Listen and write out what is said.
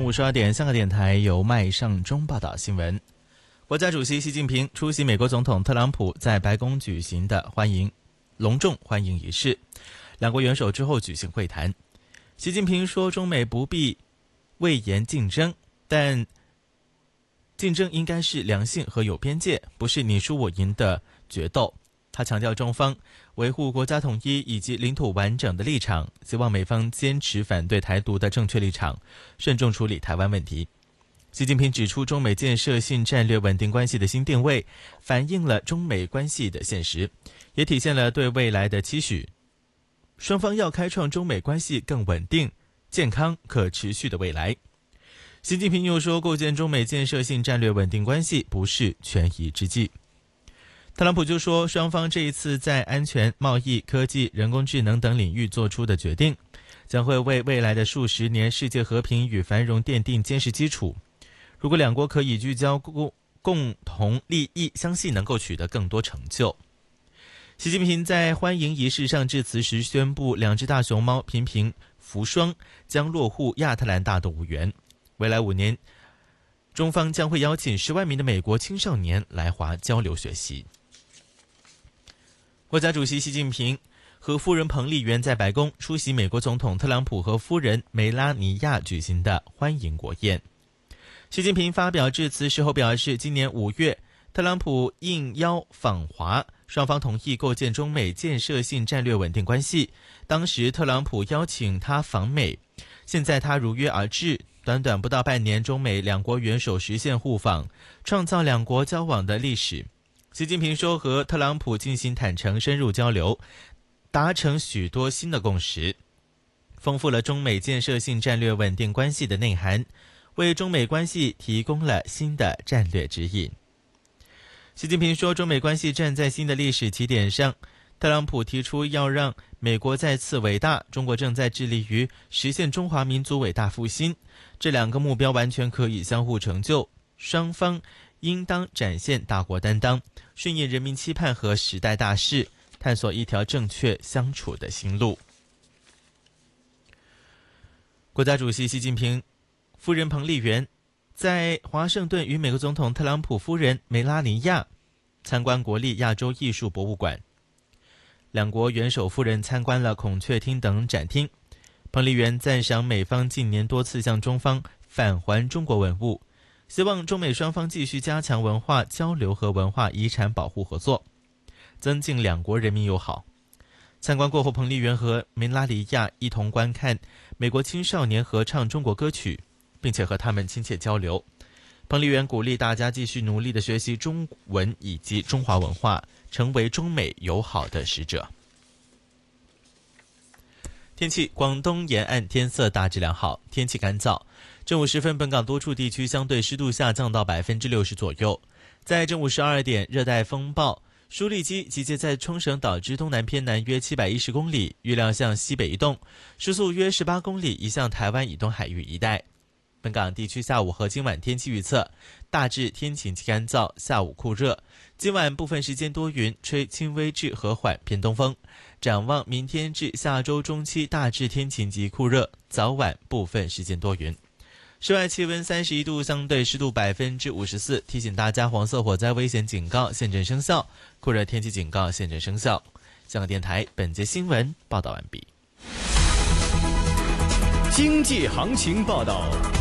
午12点，香港电台由麦尚中报道新闻。国家主席习近平出席美国总统特朗普在白宫举行的隆重欢迎仪式，两国元首之后举行会谈。习近平说，中美不必畏严竞争，但竞争应该是良性和有边界，不是你输我赢的决斗。他强调中方维护国家统一以及领土完整的立场，希望美方坚持反对台独的正确立场，慎重处理台湾问题。习近平指出，中美建设性战略稳定关系的新定位，反映了中美关系的现实，也体现了对未来的期许。双方要开创中美关系更稳定、健康、可持续的未来。习近平又说，构建中美建设性战略稳定关系不是权宜之计。特朗普就说，双方这一次在安全、贸易、科技、人工智能等领域做出的决定，将会为未来的数十年世界和平与繁荣奠定坚实基础。如果两国可以聚焦共同利益，相信能够取得更多成就。习近平在欢迎仪式上致辞时宣布，两只大熊猫频频扶霜将落户亚特兰大动物园。未来5年，中方将会邀请10万名的美国青少年来华交流学习。国家主席习近平和夫人彭丽媛在白宫出席美国总统特朗普和夫人梅拉尼亚举行的欢迎国宴。习近平发表致辞时候表示，今年5月，特朗普应邀访华，双方同意构建中美建设性战略稳定关系。当时特朗普邀请他访美，现在他如约而至，短短不到半年，中美两国元首实现互访，创造两国交往的历史。习近平说，和特朗普进行坦诚深入交流，达成许多新的共识，丰富了中美建设性战略稳定关系的内涵，为中美关系提供了新的战略指引。习近平说，中美关系站在新的历史起点上，特朗普提出要让美国再次伟大，中国正在致力于实现中华民族伟大复兴，这两个目标完全可以相互成就，双方应当展现大国担当，顺应人民期盼和时代大势，探索一条正确相处的新路。国家主席习近平夫人彭丽媛在华盛顿与美国总统特朗普夫人梅拉尼亚参观国立亚洲艺术博物馆，两国元首夫人参观了孔雀厅等展厅。彭丽媛赞赏美方近年多次向中方返还中国文物，希望中美双方继续加强文化交流和文化遗产保护合作，增进两国人民友好。参观过后，彭丽媛和梅拉尼亚一同观看美国青少年合唱中国歌曲，并且和他们亲切交流。彭丽媛鼓励大家继续努力地学习中文以及中华文化，成为中美友好的使者。天气，广东沿岸天色大致良好，天气干燥。正午时分，本港多处地区相对湿度下降到60%左右。在正午12点，热带风暴舒力基集结在冲绳岛之东南偏南约710公里，预料向西北移动，时速约18公里，移向台湾以东海域一带。本港地区下午和今晚天气预测，大致天晴及干燥，下午酷热，今晚部分时间多云，吹轻微至和缓偏东风。展望明天至下周中期，大致天晴及酷热，早晚部分时间多云。室外气温31度，相对湿度54%。提醒大家，黄色火灾危险警告现正生效，酷热天气警告现正生效。香港电台本节新闻报道完毕。 经济行情报道。